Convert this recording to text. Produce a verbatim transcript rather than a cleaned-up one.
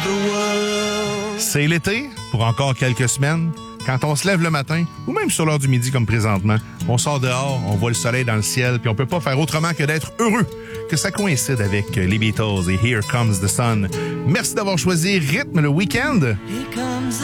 C'est l'été, pour encore quelques semaines. Quand on se lève le matin, ou même sur l'heure du midi comme présentement, on sort dehors, on voit le soleil dans le ciel, puis on peut pas faire autrement que d'être heureux que ça coïncide avec les Beatles et Here Comes the Sun. Merci d'avoir choisi Rythme le week-end.